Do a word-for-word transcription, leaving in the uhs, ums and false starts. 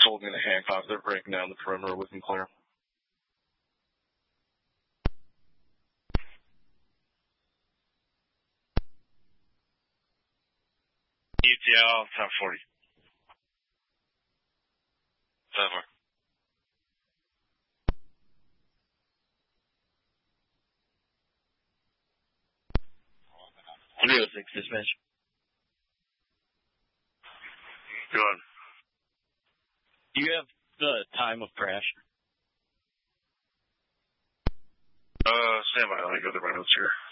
told me to Hancock. They're breaking down the perimeter. We can clear. E T L, ten forty. Seven. three oh six, dispatch. Go on. Do you have the time of crash? Uh, stand by. Let me go through my notes here.